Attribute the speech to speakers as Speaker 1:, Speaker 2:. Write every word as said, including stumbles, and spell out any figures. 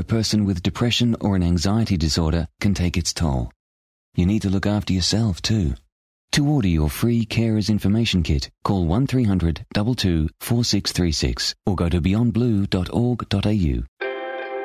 Speaker 1: a person with depression or an anxiety disorder can take its toll. You need to look after yourself too. To order your free Carers Information Kit, call one three hundred, two two, four six three six or go to beyond blue dot org dot a u.